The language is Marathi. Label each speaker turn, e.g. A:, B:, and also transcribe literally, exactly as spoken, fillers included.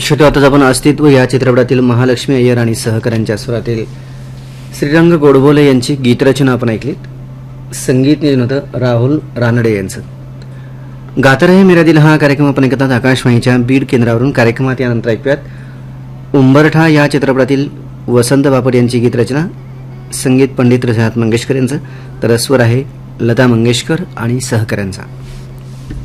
A: शेवटी आताच आपण अस्तित्व या चित्रपटातील महालक्ष्मी अय्यर आणि सहकाऱ्यांच्या स्वरातील श्रीरंग गोडबोले यांची गीतरचना आपण ऐकलीत. संगीत नियोजन होतं राहुल रानडे यांचं. गाता रहे मेरा दिल हा कार्यक्रम आपण ऐकतात आकाशवाणीच्या बीड केंद्रावरून. कार्यक्रमात यानंतर ऐकूयात उंबरठा या चित्रपटातील वसंत बापर यांची गीतरचना, संगीत पंडित रघुनाथ मंगेशकर यांचं, तर स्वर आहे लता मंगेशकर आणि सहकाऱ्यांचा.